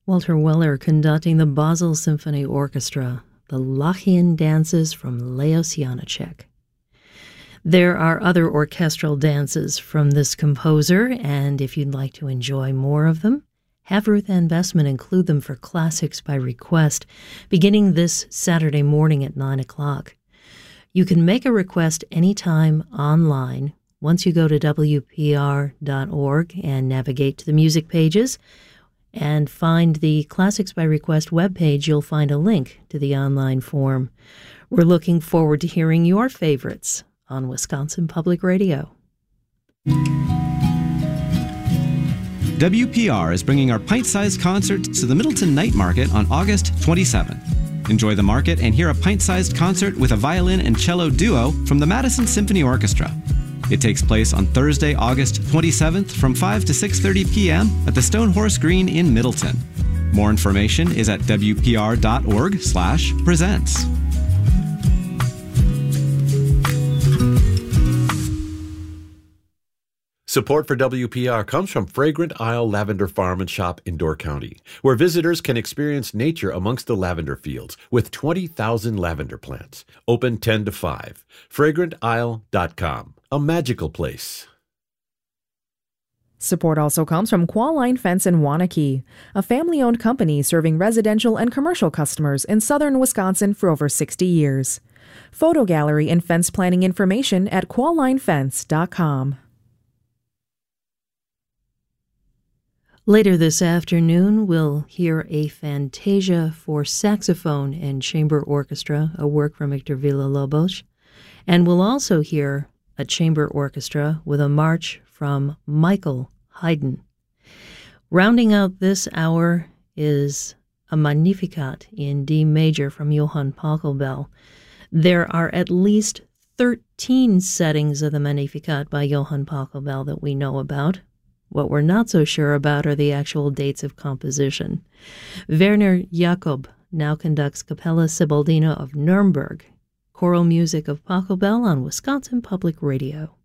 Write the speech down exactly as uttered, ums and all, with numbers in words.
Walter Weller conducting the Basel Symphony Orchestra, the Lachian dances from Leos Janáček. There are other orchestral dances from this composer, and if you'd like to enjoy more of them, have Ruth Ann Bessman include them for Classics by Request, beginning this Saturday morning at nine o'clock. You can make a request anytime online once you go to W P R dot org and navigate to the music pages and find the Classics by Request webpage. You'll find a link to the online form. We're looking forward to hearing your favorites on Wisconsin Public Radio. W P R is bringing our pint-sized concert to the Middleton Night Market on August twenty-seventh. Enjoy the market and hear a pint-sized concert with a violin and cello duo from the Madison Symphony Orchestra. It takes place on Thursday, August twenty-seventh from five to six thirty p.m. at the Stone Horse Green in Middleton. More information is at W P R dot org slash presents. Support for W P R comes from Fragrant Isle Lavender Farm and Shop in Door County, where visitors can experience nature amongst the lavender fields with twenty thousand lavender plants. Open ten to five. fragrant isle dot com. A magical place. Support also comes from Qualline Fence in Waunakee, a family-owned company serving residential and commercial customers in southern Wisconsin for over sixty years. Photo gallery and fence planning information at qualline fence dot com. Later this afternoon, we'll hear a Fantasia for saxophone and chamber orchestra, a work from Hector Villa-Lobos. And we'll also hear a chamber orchestra with a march from Michael Haydn. Rounding out this hour is a Magnificat in D major from Johann Pachelbel. There are at least thirteen settings of the Magnificat by Johann Pachelbel that we know about. What we're not so sure about are the actual dates of composition. Werner Jakob now conducts Capella Sibaldina of Nuremberg, choral music of Pachelbel on Wisconsin Public Radio.